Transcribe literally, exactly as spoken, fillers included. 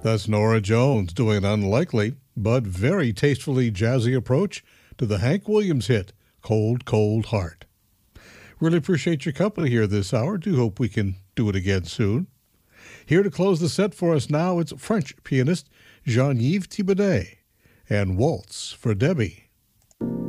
That's Nora Jones doing an unlikely but very tastefully jazzy approach to the Hank Williams hit, Cold, Cold Heart. Really appreciate your company here this hour. Do hope we can do it again soon. Here to close the set for us now, it's French pianist Jean-Yves Thibaudet and Waltz for Debbie.